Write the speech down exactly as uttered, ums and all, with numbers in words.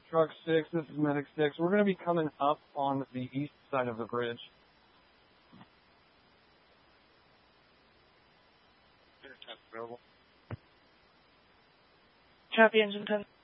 Truck six, this is Medic six. We're going to be coming up on the east side of the bridge. Copy, engine ten.